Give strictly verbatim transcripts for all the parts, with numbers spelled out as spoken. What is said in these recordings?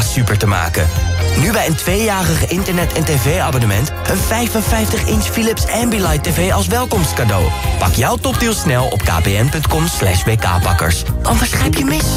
Himba super te maken. Nu bij een tweejarig internet- en tv-abonnement... een vijfenvijftig inch Philips Ambilight T V als welkomstcadeau. Pak jouw topdeal snel op kpn.com slash wkpakkers. Anders grijp je mis.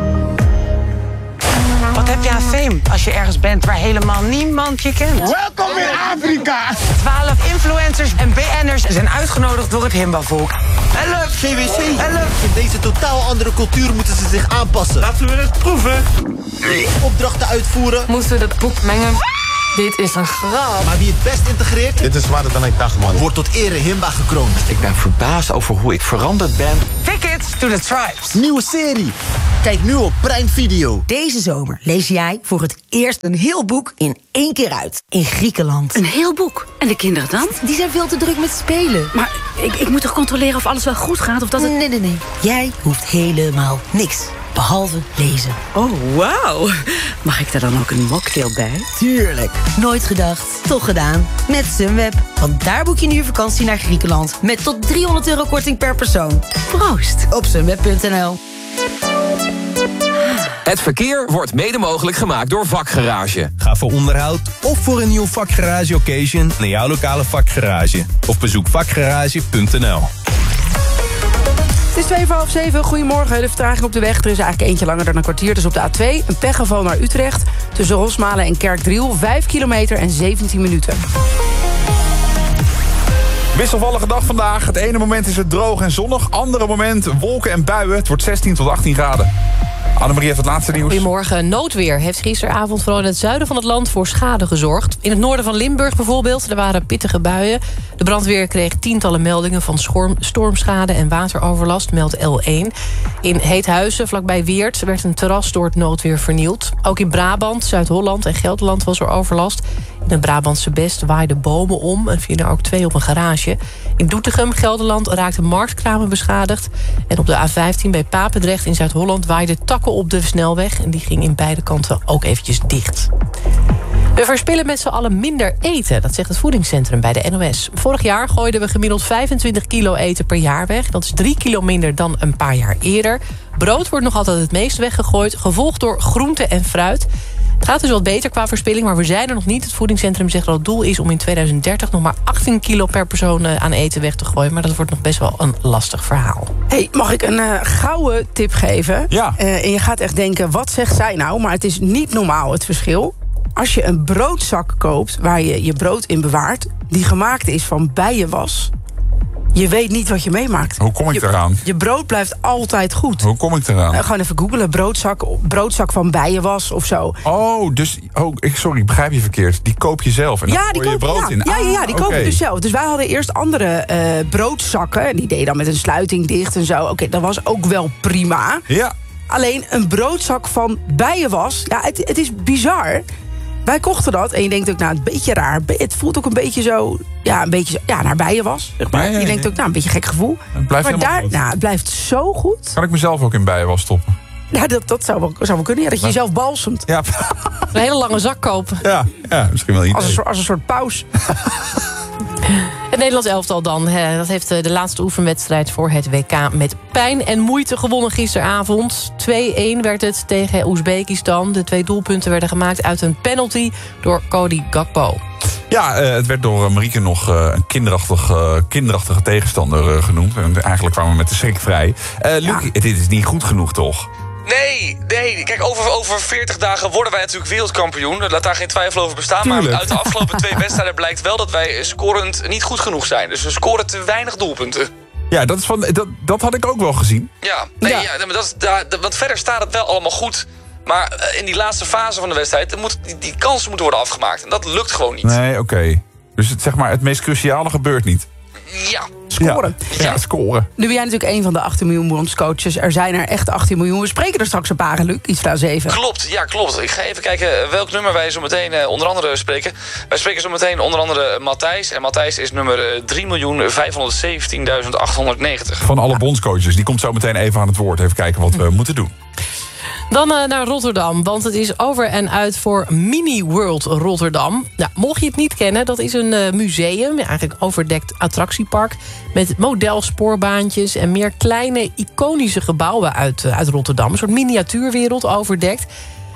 Wat heb je aan fame als je ergens bent waar helemaal niemand je kent? Welkom in Afrika! Twaalf influencers en B N'ers zijn uitgenodigd door het Himba-volk. Help, G W C! Help! In deze totaal andere cultuur moeten ze zich aanpassen. Laten we het proeven. Opdrachten uitvoeren. Moesten we dat boek mengen? Dit is een grap. Maar wie het best integreert... Dit is zwaarder dan ik dacht, man. ...wordt tot ere Himba gekroond. Ik ben verbaasd over hoe ik veranderd ben. Tickets to the Tribes. Nieuwe serie. Kijk nu op Prime Video. Deze zomer lees jij voor het eerst een heel boek in één keer uit. In Griekenland. Een heel boek? En de kinderen dan? Die zijn veel te druk met spelen. Maar ik, ik moet toch controleren of alles wel goed gaat? Of dat het... Nee, nee, nee. Jij hoeft helemaal niks. Behalve lezen. Oh, wauw. Mag ik daar dan ook een mocktail bij? Tuurlijk. Nooit gedacht, toch gedaan. Met Sunweb. Want daar boek je nu je vakantie naar Griekenland. Met tot driehonderd euro korting per persoon. Proost. Op sunweb punt n l. Het verkeer wordt mede mogelijk gemaakt door Vakgarage. Ga voor onderhoud of voor een nieuw Vakgarage occasion naar jouw lokale Vakgarage. Of bezoek vakgarage punt n l. Het is twee voor half zeven. Goedemorgen. De vertraging op de weg. Er is eigenlijk eentje langer dan een kwartier. Dus op de A twee. Een pechgeval naar Utrecht. Tussen Rosmalen en Kerkdriel. vijf kilometer en zeventien minuten. Wisselvallige dag vandaag. Het ene moment is het droog en zonnig. Andere moment wolken en buien. Het wordt zestien tot achttien graden. Annemarie heeft het laatste nieuws. Goedemorgen. Noodweer heeft gisteravond vooral in het zuiden van het land voor schade gezorgd. In het noorden van Limburg bijvoorbeeld, er waren pittige buien. De brandweer kreeg tientallen meldingen van schorm, stormschade en wateroverlast, meldt L één. In Heethuizen, vlakbij Weert, werd een terras door het noodweer vernield. Ook in Brabant, Zuid-Holland en Gelderland was er overlast. In het Brabantse Best waaiden bomen om en vielen er ook twee op een garage. In Doetinchem, Gelderland, raakten marktkramen beschadigd. En op de A vijftien bij Papendrecht in Zuid-Holland waaiden takken op de snelweg. En die ging in beide kanten ook eventjes dicht. We verspillen met z'n allen minder eten, dat zegt het voedingscentrum bij de N O S. Vorig jaar gooiden we gemiddeld vijfentwintig kilo eten per jaar weg. Dat is drie kilo minder dan een paar jaar eerder. Brood wordt nog altijd het meest weggegooid, gevolgd door groente en fruit. Het gaat dus wat beter qua verspilling, maar we zijn er nog niet. Het voedingscentrum zegt dat het doel is om in tweeduizend dertig... nog maar achttien kilo per persoon aan eten weg te gooien. Maar dat wordt nog best wel een lastig verhaal. Hey, mag ik een uh, gouden tip geven? Ja. Uh, en je gaat echt denken, wat zegt zij nou? Maar het is niet normaal, het verschil. Als je een broodzak koopt waar je je brood in bewaart, die gemaakt is van bijenwas, je weet niet wat je meemaakt. Hoe kom ik je, eraan? Je brood blijft altijd goed. Hoe kom ik eraan? Uh, gewoon even googlen, broodzak, broodzak van bijenwas of zo. Oh, dus, oh, ik, sorry, ik begrijp je verkeerd. Die koop je zelf en dan ja, gooi die je koop, brood ja. in. Ja, ja, ja, die ah, koop okay. je dus zelf. Dus wij hadden eerst andere uh, broodzakken. En die deden dan met een sluiting dicht en zo. Oké, okay, dat was ook wel prima. Ja. Alleen een broodzak van bijenwas, ja, het, het is bizar. Wij kochten dat en je denkt ook, nou, een beetje raar. Het voelt ook een beetje zo, ja, een beetje zo, ja, naar bijenwas. Zeg maar. Ja, ja, ja. Je denkt ook, nou, een beetje gek gevoel. Het blijft maar daar, goed. nou, het blijft zo goed. Kan ik mezelf ook in bijenwas stoppen? Nou, dat, dat zou, wel, zou wel kunnen, ja, dat je maar... jezelf balsemt. Ja. Een hele lange zak kopen. Ja, ja misschien wel iets. Als een soort, als een soort paus. Het Nederlands elftal dan, dat heeft de laatste oefenwedstrijd voor het W K met pijn en moeite gewonnen gisteravond. twee-een werd het tegen Oezbekistan. De twee doelpunten werden gemaakt uit een penalty door Cody Gakpo. Ja, uh, het werd door uh, Marieke nog uh, een kinderachtig, uh, kinderachtige tegenstander uh, genoemd. En eigenlijk kwamen we met de schrik vrij. Uh, Luc, ja. Dit is niet goed genoeg, toch? Nee, nee. Kijk, over, over veertig dagen worden wij natuurlijk wereldkampioen. Laat daar geen twijfel over bestaan. Tuurlijk. Maar uit de afgelopen twee wedstrijden blijkt wel dat wij scorend niet goed genoeg zijn. Dus we scoren te weinig doelpunten. Ja, dat, is van, dat, dat had ik ook wel gezien. Ja, nee, ja. ja dat is, daar, want verder staat het wel allemaal goed. Maar in die laatste fase van de wedstrijd, moet, die, die kansen moeten worden afgemaakt. En dat lukt gewoon niet. Nee, oké. Okay. Dus het, zeg maar, het meest cruciale gebeurt niet. Ja. Scoren. Ja, ja, scoren. Nu ben jij natuurlijk een van de achttien miljoen bondscoaches. Er zijn er echt achttien miljoen. We spreken er straks een paar, Luc. Iets van zeven. Klopt, ja, klopt. Ik ga even kijken welk nummer wij zo meteen uh, onder andere spreken. Wij spreken zo meteen onder andere Matthijs. En Matthijs is nummer drie miljoen vijfhonderdzeventienduizend achthonderdnegentig. Van alle bondscoaches. Die komt zo meteen even aan het woord. Even kijken wat we moeten doen. Dan uh, naar Rotterdam, want het is over en uit voor Mini World Rotterdam. Nou, mocht je het niet kennen, dat is een uh, museum, eigenlijk overdekt attractiepark, met modelsporbaantjes en meer kleine, iconische gebouwen uit, uh, uit Rotterdam. Een soort miniatuurwereld overdekt.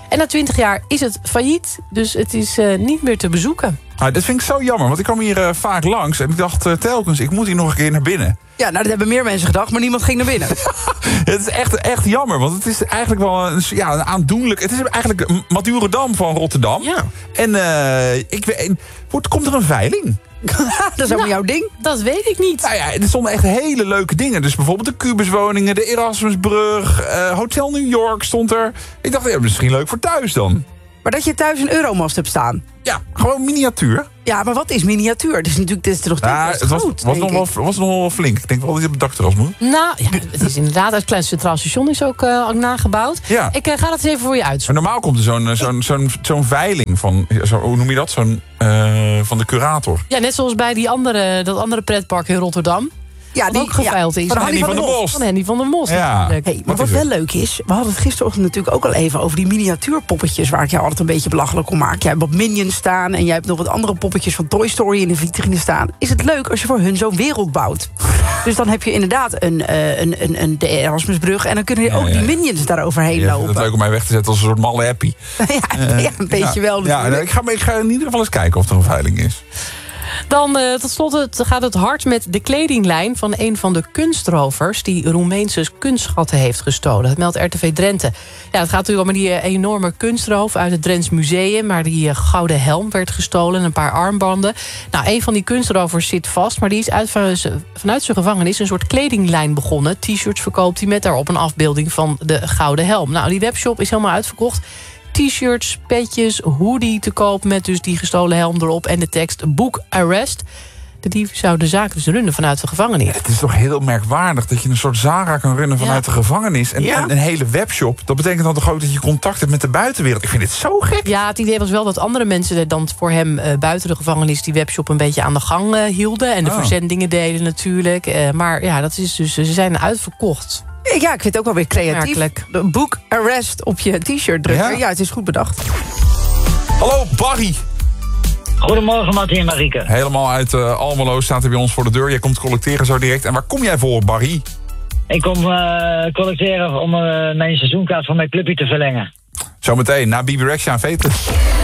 En na twintig jaar is het failliet, dus het is uh, niet meer te bezoeken. Ah, dat vind ik zo jammer, want ik kwam hier uh, vaak langs... en ik dacht uh, telkens, ik moet hier nog een keer naar binnen. Ja, nou, dat hebben meer mensen gedacht, maar niemand ging naar binnen. Het is echt, echt jammer, want het is eigenlijk wel een, ja, een aandoenlijk... Het is eigenlijk Madurodam van Rotterdam. Ja. En uh, ik weet, wordt, komt er een veiling? Dat is allemaal nou, jouw ding? Dat weet ik niet. Nou ja, er stonden echt hele leuke dingen. Dus bijvoorbeeld de Cubuswoningen, de Erasmusbrug... Uh, Hotel New York stond er. Ik dacht, ja, misschien leuk voor thuis dan. Maar dat je thuis een Euromast hebt staan. Ja, gewoon miniatuur. Ja, maar wat is miniatuur? Het is natuurlijk dit is nog steeds ja, het was, groot, was, nog wel, was nog wel flink. Ik denk wel dat hij op het dakterras moet. Nou, ja, het is inderdaad... Het klein centraal station is ook, uh, ook nagebouwd. Ja. Ik uh, ga dat eens even voor je uitzoeken. Maar normaal komt er zo'n zo'n zo'n zo'n veiling van... Zo, hoe noem je dat? Zo'n uh, van de curator. Ja, net zoals bij die andere, dat andere pretpark in Rotterdam. Ja, die ook geveild ja, is. Van Henny van, van der Most. Van Henny van der Most. Ja. Hey, maar wat, wat wel leuk is, we hadden het gisterochtend natuurlijk ook al even over die miniatuurpoppetjes waar ik jou altijd een beetje belachelijk om maak. Jij hebt wat Minions staan en jij hebt nog wat andere poppetjes van Toy Story in de vitrine staan. Is het leuk als je voor hun zo'n wereld bouwt? Dus dan heb je inderdaad een, uh, een, een, een de Erasmusbrug en dan kunnen je ook ja, ja. die Minions daar overheen ja, lopen. Het is leuk om mij weg te zetten als een soort malle happy. ja, uh, ja, een beetje ja, wel. Dus ja, ik, ga, ik ga in ieder geval eens kijken of er een veiling is. Dan uh, tot slot het, gaat het hard met de kledinglijn van een van de kunstrovers die Roemeense kunstschatten heeft gestolen. Dat meldt R T V Drenthe. Ja, het gaat natuurlijk om die uh, enorme kunstroof uit het Drents Museum, maar die uh, gouden helm werd gestolen en een paar armbanden. Nou, een van die kunstrovers zit vast, maar die is uit, vanuit zijn gevangenis een soort kledinglijn begonnen. T-shirts verkoopt hij met daarop een afbeelding van de gouden helm. Nou, die webshop is helemaal uitverkocht. T-shirts, petjes, hoodie te koop met dus die gestolen helm erop en de tekst Book Arrest. De dief zou de zaak dus runnen vanuit de gevangenis. Het is toch heel merkwaardig dat je een soort Zara kan runnen vanuit ja. de gevangenis. En, ja. en een hele webshop. Dat betekent dan toch ook dat je contact hebt met de buitenwereld. Ik vind dit zo gek. Ja, het idee was wel dat andere mensen dan voor hem uh, buiten de gevangenis die webshop een beetje aan de gang uh, hielden. En de oh. verzendingen deden natuurlijk. Uh, maar ja, dat is dus, ze zijn uitverkocht. Ja, ik vind het ook wel weer creatief. De Book Arrest op je t-shirt drukken. Ja. ja, het is goed bedacht. Hallo, Barry. Goedemorgen, Martin en Marieke. Helemaal uit uh, Almelo staat hij bij ons voor de deur. Jij komt collecteren zo direct. En waar kom jij voor, Barry? Ik kom uh, collecteren om uh, mijn seizoenkaart van mijn clubje te verlengen. Zometeen, na B B Rexha en Vetus.